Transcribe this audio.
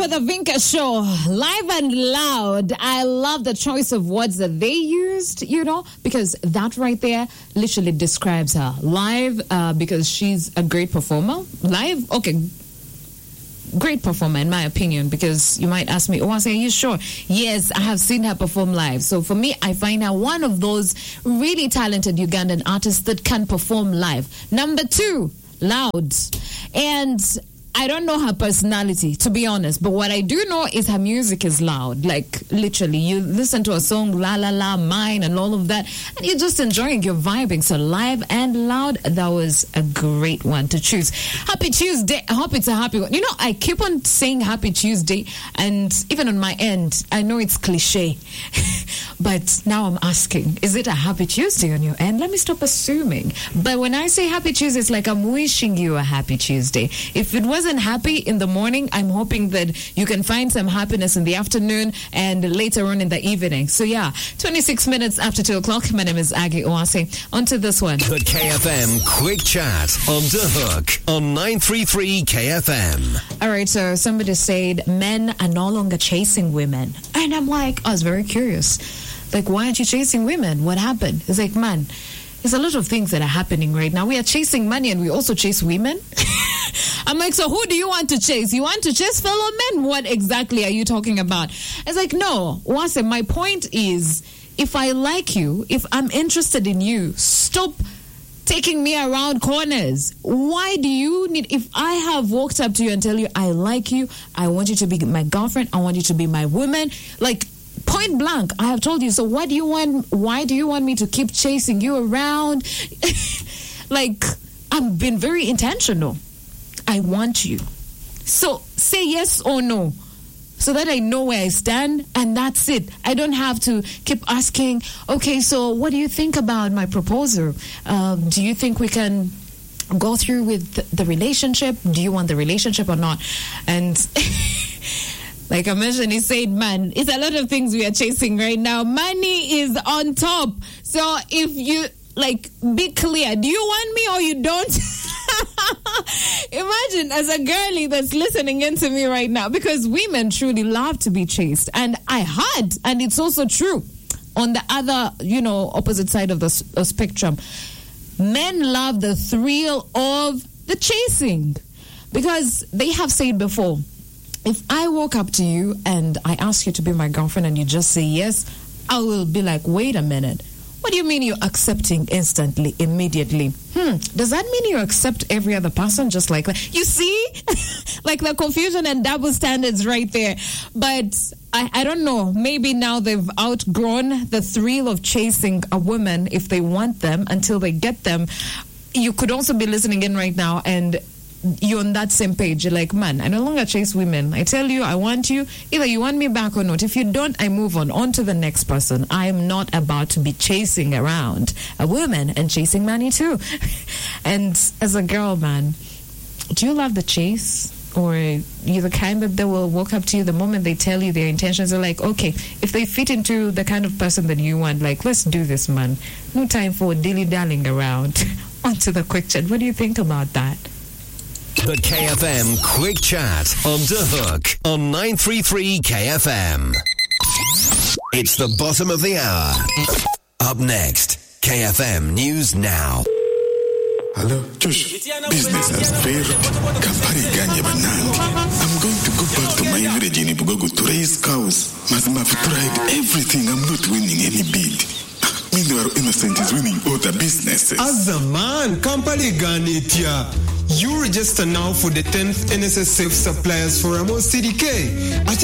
for the Vinka Show, live and loud. I love the choice of words that they used, because that right there literally describes her. Live, because she's a great performer. Live, okay, great performer in my opinion, because you might ask me, are you sure? Yes, I have seen her perform live. So for me, I find her one of those really talented Ugandan artists that can perform live. Number 2, loud. And I don't know her personality, to be honest, but what I do know is her music is loud. Like, literally, you listen to a song, La La La, Mine, and all of that, and you're just enjoying, you're vibing. So live and loud, that was a great one to choose. Happy Tuesday. I hope it's a happy one. I keep on saying Happy Tuesday, and even on my end, I know it's cliche, but now I'm asking, is it a Happy Tuesday on your end? Let me stop assuming. But when I say Happy Tuesday, it's like I'm wishing you a Happy Tuesday. If it wasn't happy in the morning, I'm hoping that you can find some happiness in the afternoon and later on in the evening. So 26 minutes after 2 o'clock. My name is Aggie Oase. On to this one. The KFM Quick Chat on The Hook on 933 KFM. All right, so somebody said men are no longer chasing women. And I'm like, I was very curious. Like, why aren't you chasing women? What happened? It's like, man, there's a lot of things that are happening right now. We are chasing money and we also chase women. I'm like, so who do you want to chase? You want to chase fellow men? What exactly are you talking about? It's like, no, Wase, my point is, if I like you, if I'm interested in you, stop taking me around corners. Why do you need, if I have walked up to you and tell you, I like you, I want you to be my girlfriend, I want you to be my woman, like, point blank, I have told you, so what do you want? Why do you want me to keep chasing you around? Like, I've been very intentional. I want you. So say yes or no, so that I know where I stand, and that's it. I don't have to keep asking, okay, so what do you think about my proposal? Do you think we can go through with the relationship? Do you want the relationship or not? And like I mentioned, he said, man, it's a lot of things we are chasing right now. Money is on top. So if you, be clear, do you want me or you don't? Imagine as a girlie that's listening into me right now, because women truly love to be chased. And I had, and it's also true, on the other, opposite side of the spectrum, men love the thrill of the chasing, because they have said before, if I walk up to you and I ask you to be my girlfriend and you just say yes, I will be like, wait a minute. What do you mean you're accepting instantly, immediately? Does that mean you accept every other person just like that? You see? Like the confusion and double standards right there. But I don't know. Maybe now they've outgrown the thrill of chasing a woman if they want them until they get them. You could also be listening in right now and you're on that same page. You're like, man, I no longer chase women. I tell you, I want you. Either you want me back or not. If you don't, I move on to the next person. I'm not about to be chasing around a woman and chasing money too. And as a girl, man, do you love the chase? Or you're the kind that they will walk up to you the moment they tell you their intentions? Are like, okay, if they fit into the kind of person that you want, like, let's do this, man. No time for dilly-dallying around. Onto the quick chat. What do you think about that? The KFM Quick Chat on The Hook on 933 KFM. It's the bottom of the hour. Up next, KFM News Now. Hello, Josh. Business has failed. Kampari Ganya Banandi. I'm going to go back to my village in Ibugogo to raise cows. Mazima, I've tried everything. I'm not winning any bid. Meanwhile, Innocent is winning all the businesses. As a man, Kampali Ganitia. You register now for the 10th NSS Safe Suppliers Forum or CDK.